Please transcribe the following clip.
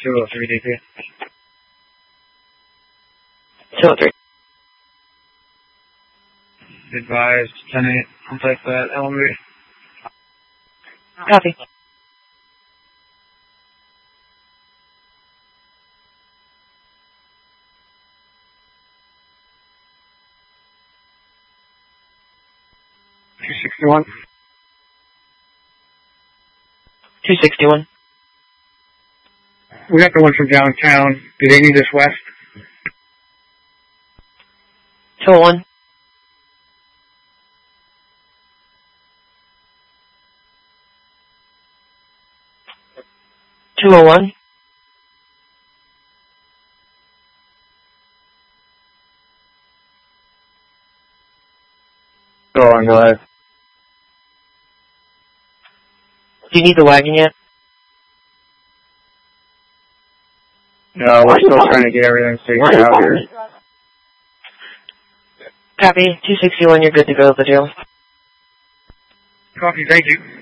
203 DP. 203. Advised, 10-8. I'll take that. LMB. Copy. $261. 261. We got the one from downtown. Do they need us west? 201. 201. Go on, go ahead. Do you need the wagon yet? No, we're still trying to get everything figured out here. Copy. 261, you're good to go at the jail. Copy, thank you.